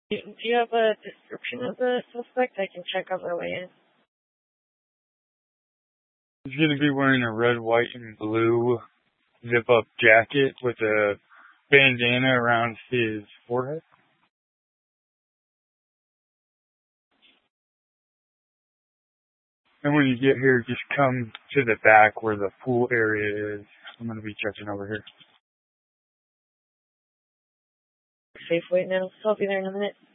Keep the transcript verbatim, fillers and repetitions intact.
Do do you have a description of the suspect? I can check on my way in. He's going to be wearing a red, white, and blue zip-up jacket with a bandana around his forehead. And when you get here, just come to the back where the pool area is. I'm going to be checking over here. Safe wait now, so I'll be there in a minute.